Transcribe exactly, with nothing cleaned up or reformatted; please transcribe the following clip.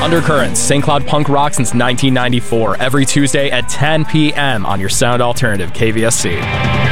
Undercurrents, Saint Cloud punk rock since nineteen ninety-four. Every Tuesday at ten p.m. on your sound alternative, K V S C.